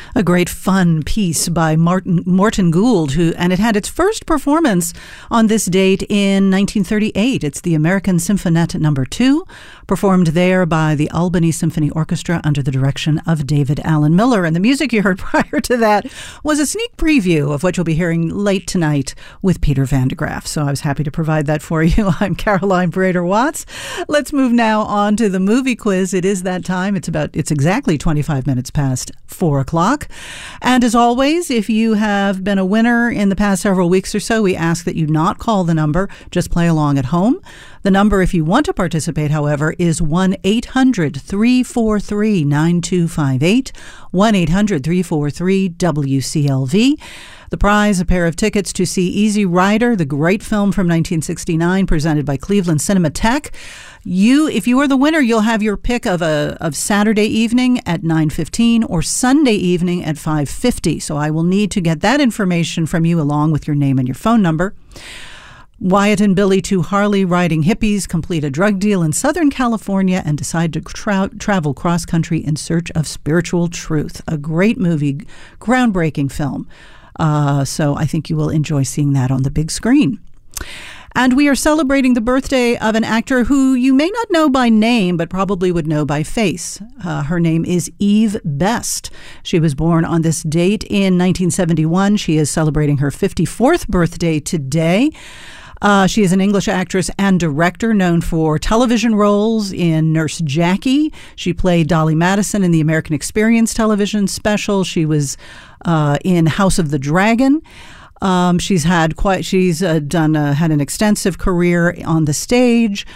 A great fun piece by Morton Gould, and it had its first performance on this date in 1938. It's the American Symphonette No. 2, performed there by the Albany Symphony Orchestra under the direction of David Allen Miller. And the music you heard prior to that was a sneak preview of what you'll be hearing late tonight with Peter Van de Graaff. So I was happy to provide that for you. I'm Caroline Brader-Watts. Let's move now on to the movie quiz. It is that time. It's exactly 25 minutes past 4 o'clock. And as always, if you have been a winner in the past several weeks or so, we ask that you not call the number, just play along at home. The number, if you want to participate, however, is 1-800-343-9258, 1-800-343-WCLV. The prize, a pair of tickets to see Easy Rider, the great film from 1969 presented by Cleveland Cinematheque. If you are the winner, you'll have your pick of Saturday evening at 9:15 or Sunday evening at 5:50. So I will need to get that information from you along with your name and your phone number. Wyatt and Billy, two Harley-riding hippies, complete a drug deal in Southern California and decide to travel cross-country in search of spiritual truth. A great movie, groundbreaking film. So I think you will enjoy seeing that on the big screen. And we are celebrating the birthday of an actor who you may not know by name, but probably would know by face. Her name is Eve Best. She was born on this date in 1971. She is celebrating her 54th birthday today. She is an English actress and director known for television roles in Nurse Jackie. She played Dolly Madison in the American Experience television special. She was in House of the Dragon. She's had an extensive career on the stage.